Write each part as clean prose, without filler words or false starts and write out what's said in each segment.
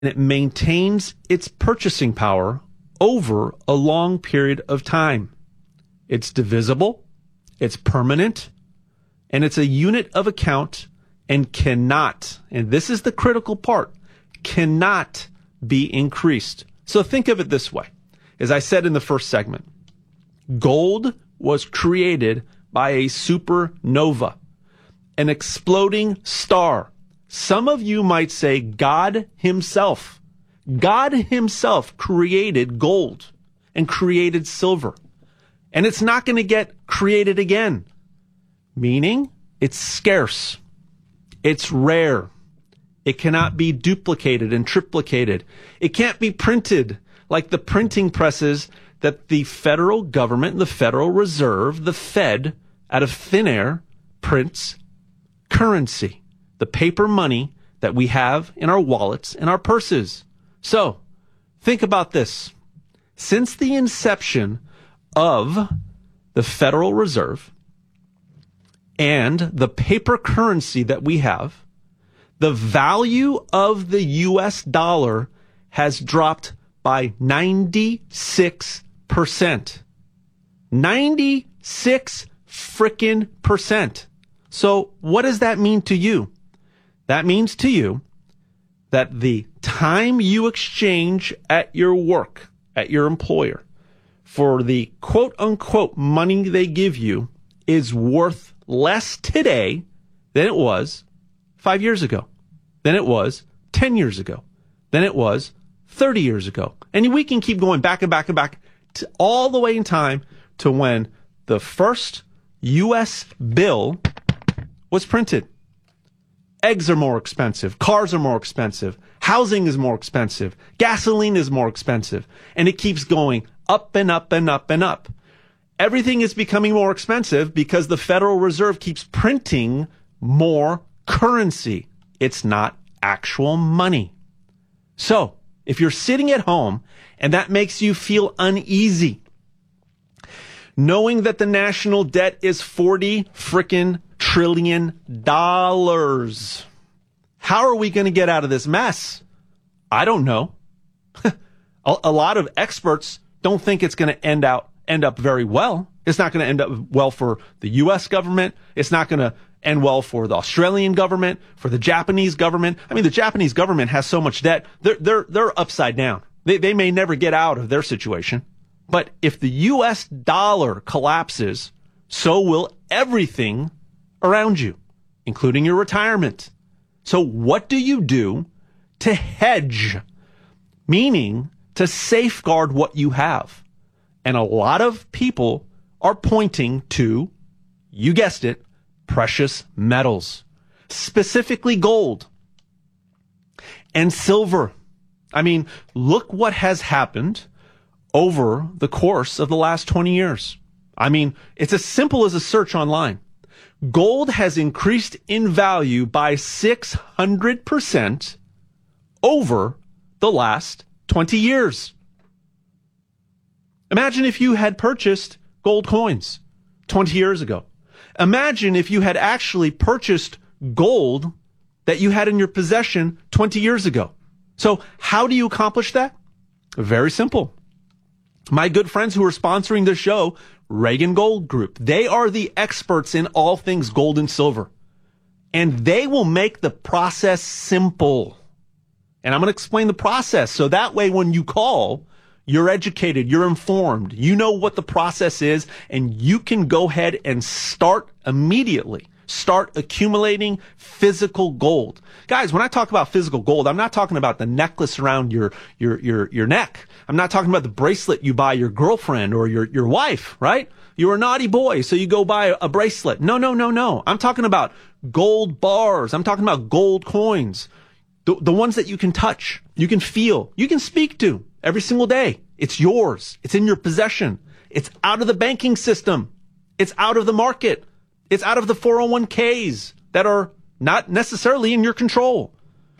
and it maintains its purchasing power over a long period of time. It's divisible, it's permanent, and it's a unit of account and cannot, and this is the critical part, cannot be increased. So think of it this way. As I said in the first segment, gold was created by a supernova, an exploding star. Some of you might say God himself. God himself created gold and created silver. And it's not going to get created again. Meaning it's scarce. It's rare. It cannot be duplicated and triplicated. It can't be printed like the printing presses that the federal government, the Federal Reserve, the Fed, out of thin air, prints currency. The paper money that we have in our wallets and our purses. So, think about this. Since the inception of the Federal Reserve and the paper currency that we have, the value of the U.S. dollar has dropped by 96%. 96 frickin' percent. So, what does that mean to you? That means to you that the time you exchange at your work, at your employer, for the quote-unquote money they give you is worth less today than it was 5 years ago, than it was 10 years ago, than it was 30 years ago. And we can keep going back and back and back to all the way in time to when the first U.S. bill was printed. Eggs are more expensive. Cars are more expensive. Housing is more expensive. Gasoline is more expensive. And it keeps going up and up and up and up. Everything is becoming more expensive because the Federal Reserve keeps printing more currency. It's not actual money. So, if you're sitting at home and that makes you feel uneasy, knowing that the national debt is $40 frickin' trillion. How are we going to get out of this mess? I don't know. A lot of experts don't think it's going to end up very well. It's not going to end up well for the U.S. government. It's not going to end well for the Australian government, for the Japanese government. I mean, the Japanese government has so much debt. They're upside down. They may never get out of their situation. But if the U.S. dollar collapses, so will everything around you, including your retirement. So what do you do to hedge? Meaning to safeguard what you have. And a lot of people are pointing to, you guessed it, precious metals, specifically gold and silver. I mean, look what has happened over the course of the last 20 years. I mean, it's as simple as a search online. Gold has increased in value by 600% over the last 20 years. Imagine if you had purchased gold coins 20 years ago. Imagine if you had actually purchased gold that you had in your possession 20 years ago. So how do you accomplish that? Very simple. My good friends who are sponsoring this show, Reagan Gold Group, they are the experts in all things gold and silver. And they will make the process simple. And I'm going to explain the process. So that way when you call, you're educated, you're informed, you know what the process is, and you can go ahead and start immediately. Start accumulating physical gold. Guys, when I talk about physical gold, I'm not talking about the necklace around your neck. I'm not talking about the bracelet you buy your girlfriend or your wife, right? You're a naughty boy, so you go buy a bracelet. No. I'm talking about gold bars. I'm talking about gold coins. The ones that you can touch, you can feel, you can speak to every single day. It's yours. It's in your possession. It's out of the banking system. It's out of the market. It's out of the 401ks that are not necessarily in your control.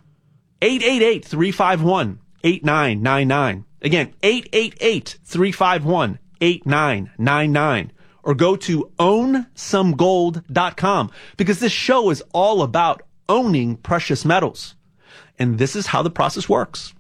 888-351-8999. Again, 888-351-8999. Or go to ownsomegold.com because this show is all about owning precious metals. And this is how the process works.